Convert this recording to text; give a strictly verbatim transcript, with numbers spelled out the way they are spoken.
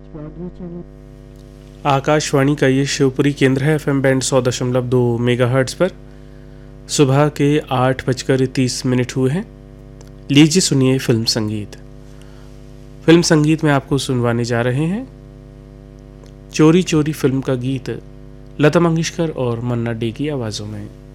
आकाशवाणी का ये शिवपुरी केंद्र है। एफ एम बैंड सौ दशमलव दो मेगा हर्ट्ज पर सुबह के आठ बजकर तीस मिनट हुए हैं। लीजिए सुनिए फिल्म संगीत। फिल्म संगीत में आपको सुनवाने जा रहे हैं चोरी चोरी फिल्म का गीत लता मंगेशकर और मन्ना डे की आवाज़ों में।